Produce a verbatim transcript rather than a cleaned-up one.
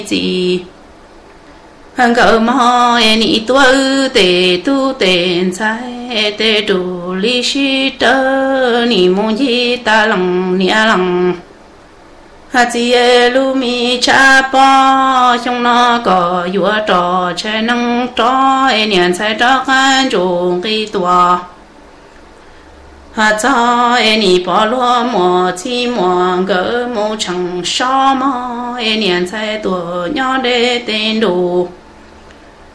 gì hàng cỡ mò em ý tua tê tu tên sai tê đủ lý sĩ tơ ni mong gì ta lòng nia lòng hà chỉ lu mi cha po trong nó có vua trò chơi năng trò em nhận sai trò ăn chung cái tua hà cho em đi bỏ lúa mùa chi mùa gỡ mùa chẳng sao mò em nhận sai tua nhỏ để tên đủ